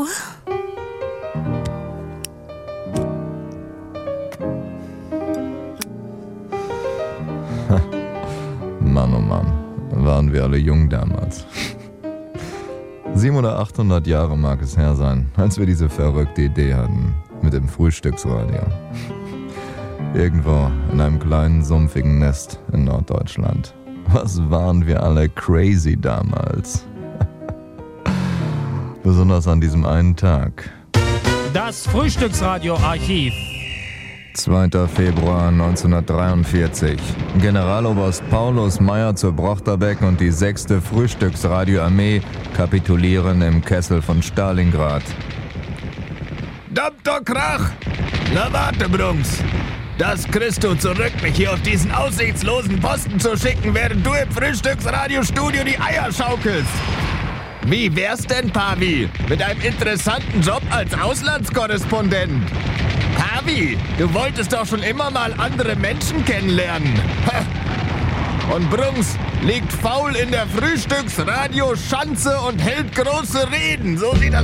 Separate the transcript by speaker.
Speaker 1: Mann, oh Mann, waren wir alle jung damals. 700 oder 800 Jahre mag es her sein, als wir diese verrückte Idee hatten mit dem Frühstücksradio. Irgendwo in einem kleinen, sumpfigen Nest in Norddeutschland. Was waren wir alle crazy damals. Besonders an diesem einen Tag.
Speaker 2: Das Frühstücksradio-Archiv.
Speaker 1: 2. Februar 1943. Generaloberst Paulus Meyer zu Brochterbeck und die 6. Frühstücksradioarmee kapitulieren im Kessel von Stalingrad.
Speaker 3: Dr. Krach! Na warte, Brunks! Das kriegst du zurück, mich hier auf diesen aussichtslosen Posten zu schicken, während du im Frühstücksradiostudio die Eier schaukelst. Wie wär's denn, Pavi, mit einem interessanten Job als Auslandskorrespondent? Pavi, du wolltest doch schon immer mal andere Menschen kennenlernen. Und Brunks liegt faul in der Frühstücksradioschanze und hält große Reden. So sieht das